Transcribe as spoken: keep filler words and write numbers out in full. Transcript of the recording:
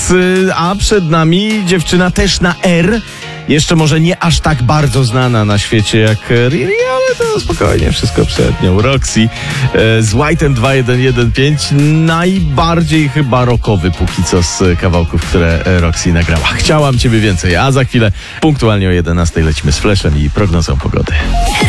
a przed nami dziewczyna też na R. Jeszcze może nie aż tak bardzo znana na świecie jak Riri, ale to spokojnie, wszystko przed nią. Roxy e, z White'em dwa jeden jeden pięć. Najbardziej chyba rockowy póki co z kawałków, które Roxy nagrała. Chciałam Ciebie więcej, a za chwilę punktualnie o jedenastej lecimy z Flashem i prognozą pogody.